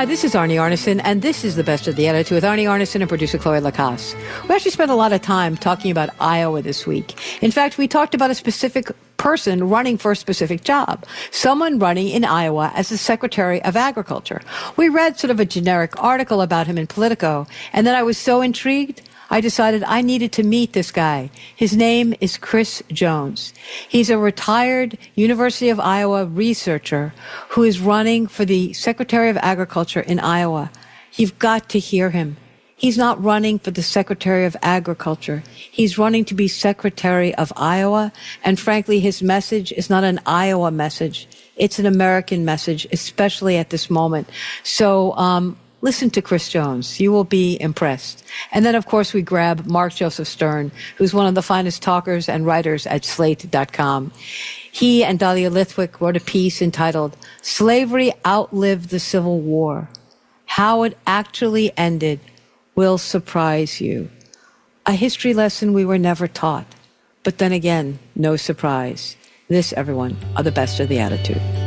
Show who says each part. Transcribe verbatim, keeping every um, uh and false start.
Speaker 1: Hi, this is Arnie Arnesen, and this is The Best of the Attitude with Arnie Arnesen and producer Chloe Lacasse. We actually spent a lot of time talking about Iowa this week. In fact, we talked about a specific person running for a specific job, someone running in Iowa as the Secretary of Agriculture. We read sort of a generic article about him in Politico, and then I was so intrigued, I decided I needed to meet this guy. His name is Chris Jones. He's a retired University of Iowa researcher who is running for the Secretary of Agriculture in Iowa. You've got to hear him. He's not running for the Secretary of Agriculture. He's running to be Secretary of Iowa. And frankly, his message is not an Iowa message. It's an American message, especially at this moment. So, um, listen to Chris Jones. You will be impressed. And then, of course, we grab Mark Joseph Stern, who's one of the finest talkers and writers at slate dot com. He and Dahlia Lithwick wrote a piece entitled, Slavery Outlived the Civil War. How it actually ended will surprise you. A history lesson we were never taught. But then again, no surprise. This, everyone, are the best of the attitude.